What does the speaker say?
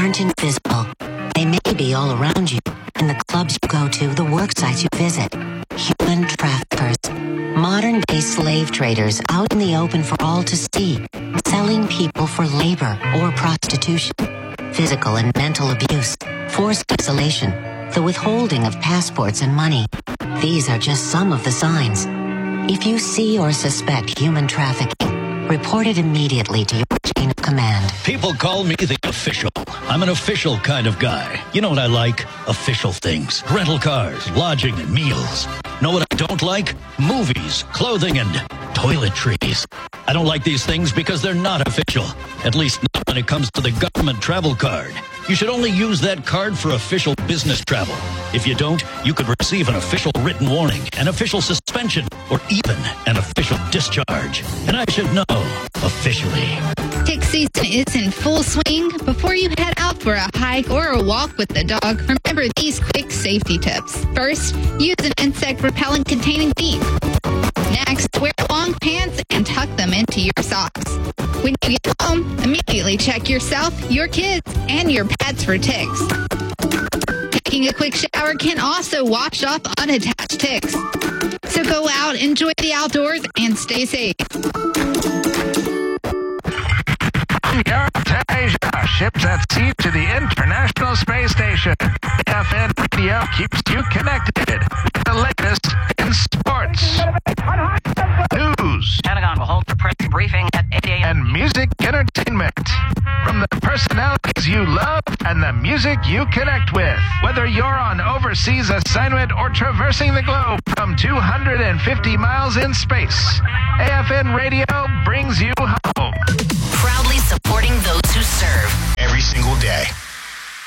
aren't invisible. They may be all around you, in the clubs you go to, the work sites you visit. Human traffickers. Modern-day slave traders out in the open for all to see, selling people for labor or prostitution. Physical and mental abuse, forced isolation, the withholding of passports and money. These are just some of the signs. If you see or suspect human trafficking, report it immediately to your chain of command. People call me the official. I'm an official kind of guy. You know what I like? Official things. Rental cars, lodging, and meals. Know what I don't like? Movies, clothing, and toiletries. I don't like these things because they're not official. At least not when it comes to the government travel card. You should only use that card for official business travel. If you don't, you could receive an official written warning, an official suspension, or even an official discharge. And I should know officially. Tick season is in full swing. Before you head out for a hike or a walk with the dog, remember these quick safety tips. First, use an insect repellent containing DEET. Next, wear long pants and tuck them into your socks. When you get home, immediately check yourself, your kids, and your pets for ticks. Taking a quick shower can also wash off unattached ticks. So go out, enjoy the outdoors, and stay safe. Asia ships at sea to the International Space Station. AFN Radio keeps you connected with the latest in sports, news, Pentagon will hold a press briefing at 8 a.m. and music entertainment. From the personalities you love and the music you connect with. Whether you're on overseas assignment or traversing the globe from 250 miles in space, AFN Radio brings you home. Proudly supporting the